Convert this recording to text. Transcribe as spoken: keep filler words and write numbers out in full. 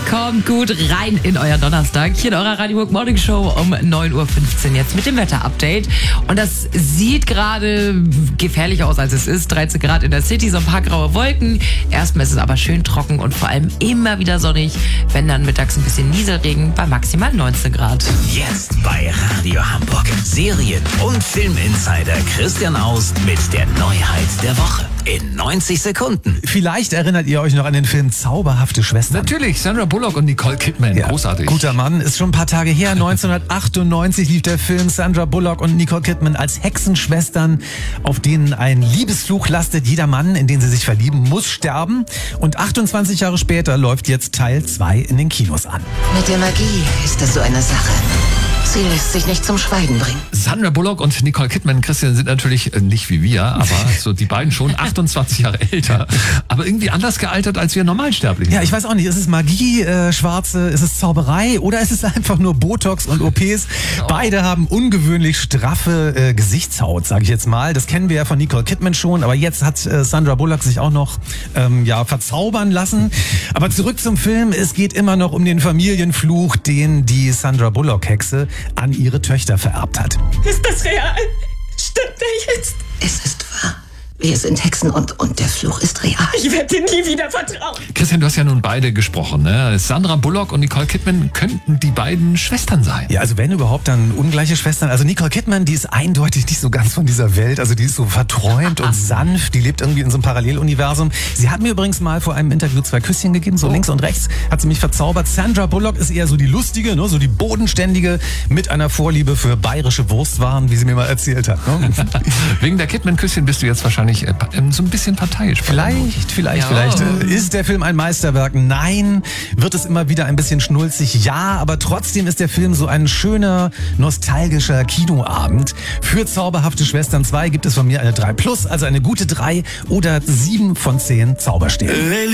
Kommt gut rein in euer Donnerstag. Hier in eurer Radio Work Morning Show um neun Uhr fünfzehn jetzt mit dem Wetter-Update. Und das sieht gerade gefährlich aus, als es ist. dreizehn Grad in der City, so ein paar graue Wolken. Erstmal ist es aber schön trocken und vor allem immer wieder sonnig. Wenn dann mittags ein bisschen Nieselregen bei maximal neunzehn Grad. Jetzt bei Radio Hamburg. Serien- und Filminsider Christian Aust mit der Neuheit der Woche. In neunzig Sekunden. Vielleicht erinnert ihr euch noch an den Film Zauberhafte Schwestern. Natürlich, Sandra Bullock und Nicole Kidman. Ja, großartig. Guter Mann, ist schon ein paar Tage her. neunzehnhundertachtundneunzig lief der Film. Sandra Bullock und Nicole Kidman als Hexenschwestern, auf denen ein Liebesfluch lastet. Jeder Mann, in den sie sich verlieben, muss sterben. Und achtundzwanzig Jahre später läuft jetzt Teil zwei in den Kinos an. Mit der Magie ist das so eine Sache. Sie lässt sich nicht zum Schweigen bringen. Sandra Bullock und Nicole Kidman, Christian, sind natürlich äh, nicht wie wir, aber so die beiden schon achtundzwanzig Jahre älter, aber irgendwie anders gealtert als wir Normalsterblichen. Ja, ich weiß auch nicht, ist es Magie, äh, Schwarze, ist es Zauberei oder ist es einfach nur Botox und O Ps? Beide haben ungewöhnlich straffe äh, Gesichtshaut, sage ich jetzt mal. Das kennen wir ja von Nicole Kidman schon, aber jetzt hat äh, Sandra Bullock sich auch noch ähm, ja, verzaubern lassen. Aber zurück zum Film, es geht immer noch um den Familienfluch, den die Sandra Bullock-Hexe an ihre Töchter vererbt hat. Ist das real? Stimmt er jetzt? Es ist wahr. Wir sind Hexen und, und der Fluch ist real. Ich werde dir nie wieder vertrauen. Christian, du hast ja nun beide gesprochen, ne? Sandra Bullock und Nicole Kidman könnten die beiden Schwestern sein. Ja, also wenn überhaupt, dann ungleiche Schwestern. Also Nicole Kidman, die ist eindeutig nicht so ganz von dieser Welt. Also die ist so verträumt und sanft. Die lebt irgendwie in so einem Paralleluniversum. Sie hat mir übrigens mal vor einem Interview zwei Küsschen gegeben, so oh. links und rechts hat sie mich verzaubert. Sandra Bullock ist eher so die lustige, ne? So die bodenständige mit einer Vorliebe für bayerische Wurstwaren, wie sie mir mal erzählt hat. Ne? Wegen der Kidman-Küsschen bist du jetzt wahrscheinlich äh, so ein bisschen parteiisch. Vielleicht, vielleicht, ja. vielleicht. Äh, ist der Film ein Meisterwerk? Nein. Wird es immer wieder ein bisschen schnulzig? Ja, aber trotzdem ist der Film so ein schöner, nostalgischer Kinoabend. Für Zauberhafte Schwestern zwei gibt es von mir eine drei plus, also eine gute drei oder sieben von zehn Zauberstäben.